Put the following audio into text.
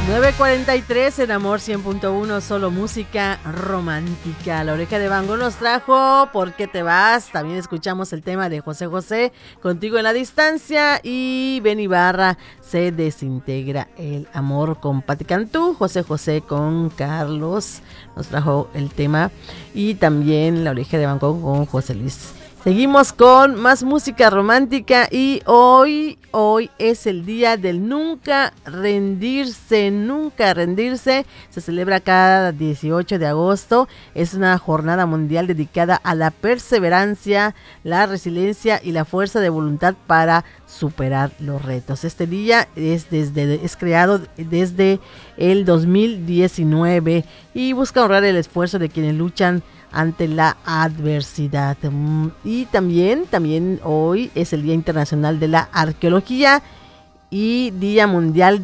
9:43 en Amor 100.1, solo música romántica. La Oreja de Van Gogh nos trajo ¿Por qué te vas? También escuchamos el tema de José José, Contigo en la distancia, y Ben Ibarra, Se desintegra el amor, con Pati Cantú. José José con Carlos nos trajo el tema, y también La Oreja de Van Gogh con José Luis. Seguimos con más música romántica, y hoy es el día del nunca rendirse, nunca rendirse. Se celebra cada 18 de agosto. Es una jornada mundial dedicada a la perseverancia, la resiliencia y la fuerza de voluntad para superar los retos. Este día es creado desde el 2019 y busca honrar el esfuerzo de quienes luchan ante la adversidad. Y también hoy es el Día Internacional de la Arqueología y Día Mundial